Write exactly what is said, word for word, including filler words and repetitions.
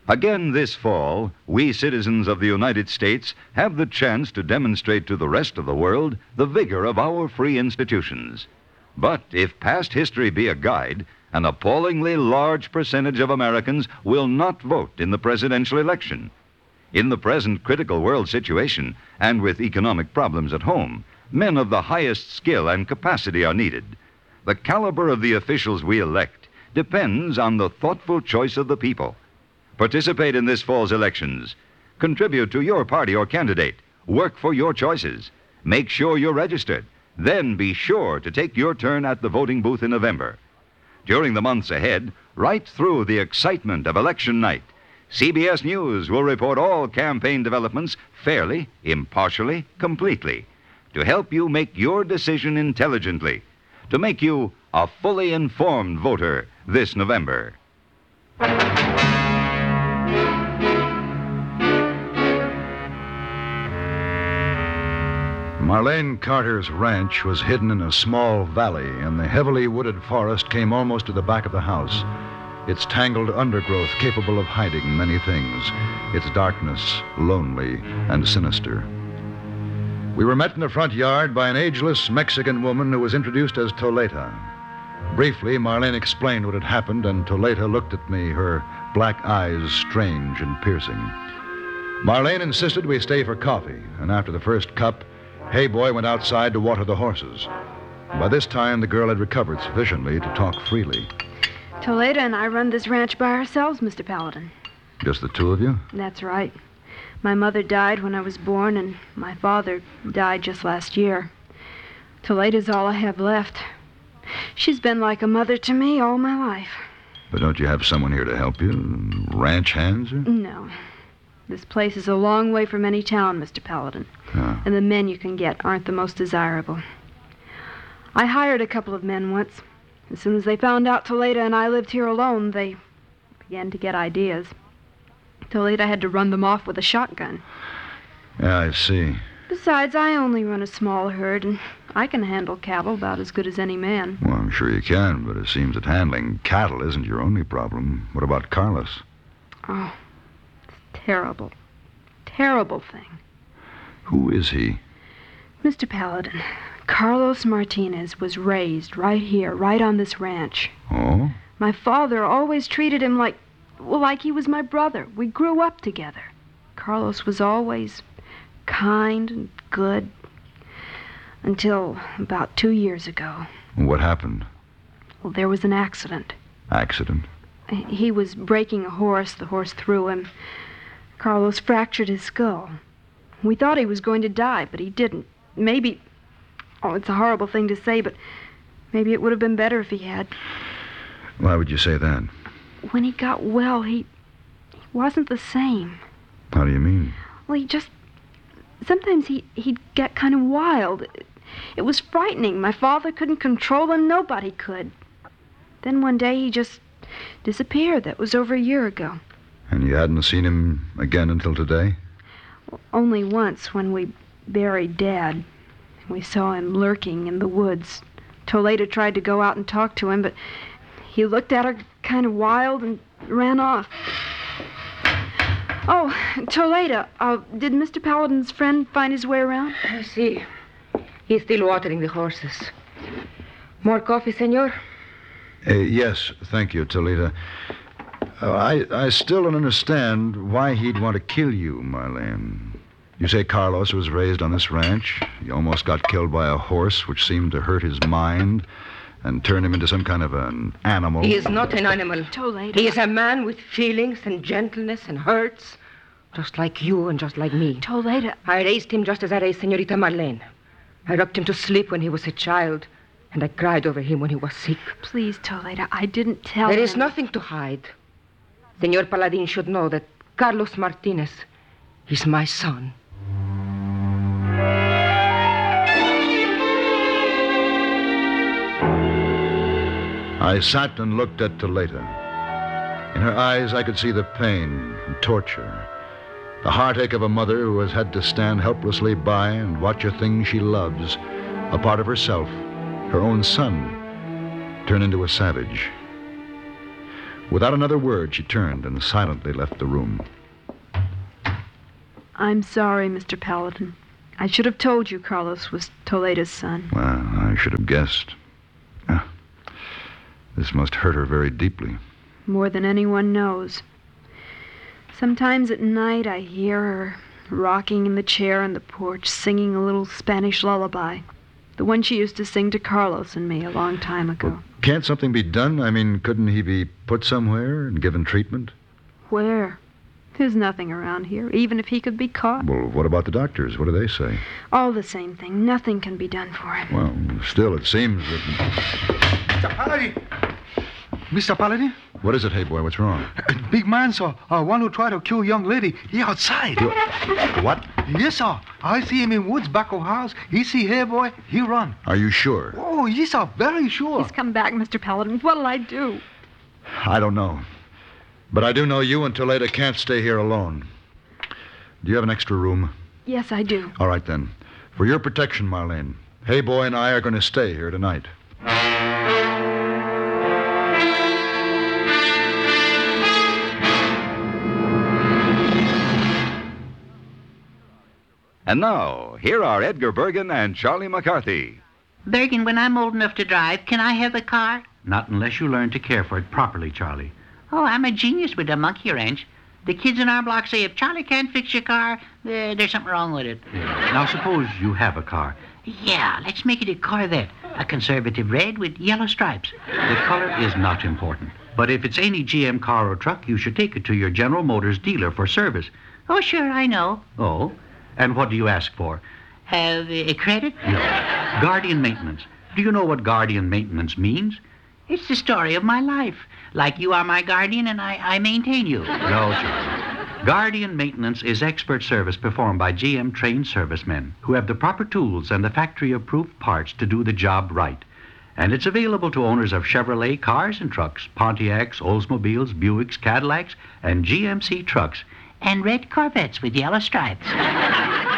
Again this fall, we citizens of the United States have the chance to demonstrate to the rest of the world the vigor of our free institutions. But if past history be a guide, an appallingly large percentage of Americans will not vote in the presidential election. In the present critical world situation, and with economic problems at home, men of the highest skill and capacity are needed. The caliber of the officials we elect depends on the thoughtful choice of the people. Participate in this fall's elections. Contribute to your party or candidate. Work for your choices. Make sure you're registered. Then be sure to take your turn at the voting booth in November. During the months ahead, right through the excitement of election night, C B S News will report all campaign developments fairly, impartially, completely, to help you make your decision intelligently, to make you a fully informed voter this November. Marlene Carter's ranch was hidden in a small valley, and the heavily wooded forest came almost to the back of the house. Its tangled undergrowth capable of hiding many things, its darkness lonely and sinister. We were met in the front yard by an ageless Mexican woman who was introduced as Toleta. Briefly, Marlene explained what had happened, and Toleta looked at me, her black eyes strange and piercing. Marlene insisted we stay for coffee, and after the first cup, Hey Boy went outside to water the horses. By this time, the girl had recovered sufficiently to talk freely. Toleta and I run this ranch by ourselves, Mister Paladin. Just the two of you? That's right. My mother died when I was born, and my father died just last year. Toleta's all I have left. She's been like a mother to me all my life. But don't you have someone here to help you? Ranch hands? Or? No. This place is a long way from any town, Mister Paladin. Oh. And the men you can get aren't the most desirable. I hired a couple of men once. As soon as they found out Toleta and I lived here alone, they began to get ideas. Toleta had to run them off with a shotgun. Yeah, I see. Besides, I only run a small herd, and I can handle cattle about as good as any man. Well, I'm sure you can, but it seems that handling cattle isn't your only problem. What about Carlos? Oh, it's terrible. Terrible thing. Who is he? Mister Paladin, Carlos Martinez was raised right here, right on this ranch. Oh? My father always treated him like, well, like he was my brother. We grew up together. Carlos was always kind and good until about two years ago. What happened? Well, there was an accident. Accident? He was breaking a horse. The horse threw him. Carlos fractured his skull. We thought he was going to die, but he didn't. Maybe, oh, it's a horrible thing to say, but maybe it would have been better if he had. Why would you say that? When he got well, he, he wasn't the same. How do you mean? Well, he just... Sometimes he, he'd get kind of wild. It, it was frightening. My father couldn't control him. Nobody could. Then one day he just disappeared. That was over a year ago. And you hadn't seen him again until today? Well, only once, when we buried Dad. We saw him lurking in the woods. Toleta tried to go out and talk to him, but he looked at her kind of wild and ran off. Oh, Toleta, uh, did Mister Paladin's friend find his way around? I see. He's still watering the horses. More coffee, senor? Uh, yes, thank you, Toleta. Uh, I, I still don't understand why he'd want to kill you, Marlene. You say Carlos was raised on this ranch. He almost got killed by a horse, which seemed to hurt his mind and turn him into some kind of an animal. He is not an animal. Toleta. He is a man with feelings and gentleness and hurts, just like you and just like me. Toleta. I raised him just as I raised Senorita Marlene. I rocked him to sleep when he was a child, and I cried over him when he was sick. Please, Toleta, I didn't tell There him. is nothing to hide. Senor Paladin should know that Carlos Martinez is my son. I sat and looked at Toleta. In her eyes, I could see the pain and torture, the heartache of a mother who has had to stand helplessly by and watch a thing she loves, a part of herself, her own son, turn into a savage. Without another word, she turned and silently left the room. I'm sorry, Mister Paladin. I should have told you Carlos was Toledo's son. Well, I should have guessed. Ah, this must hurt her very deeply. More than anyone knows. Sometimes at night I hear her rocking in the chair on the porch, singing a little Spanish lullaby. The one she used to sing to Carlos and me a long time ago. Well, can't something be done? I mean, couldn't he be put somewhere and given treatment? Where? There's nothing around here, even if he could be caught. Well, what about the doctors? What do they say? All the same thing. Nothing can be done for him. Well, still, it seems that... Mister Paladin! Mister Paladin? What is it, hey boy? What's wrong? Uh, big man, sir. Uh, one who tried to kill young lady. He outside. You... What? Yes, sir. I see him in woods back of house. He see hey boy. He run. Are you sure? Oh, yes, sir. Very sure. He's come back, Mister Paladin. What'll I do? I don't know. But I do know you and Toledo can't stay here alone. Do you have an extra room? Yes, I do. All right, then. For your protection, Marlene, Hey Boy and I are going to stay here tonight. And now, here are Edgar Bergen and Charlie McCarthy. Bergen, when I'm old enough to drive, can I have the car? Not unless you learn to care for it properly, Charlie. Oh, I'm a genius with a monkey wrench. The kids in our block say if Charlie can't fix your car, uh, there's something wrong with it. Yeah. Now, suppose you have a car. Yeah, let's make it a Corvette. A conservative red with yellow stripes. The color is not important. But if it's any G M car or truck, you should take it to your General Motors dealer for service. Oh, sure, I know. Oh? And what do you ask for? Have a credit? No. Guardian maintenance. Do you know what guardian maintenance means? It's the story of my life. Like you are my guardian and I, I maintain you. No, Charlie. Guardian maintenance is expert service performed by G M trained servicemen who have the proper tools and the factory-approved parts to do the job right. And it's available to owners of Chevrolet cars and trucks, Pontiacs, Oldsmobiles, Buicks, Cadillacs, and G M C trucks. And red Corvettes with yellow stripes.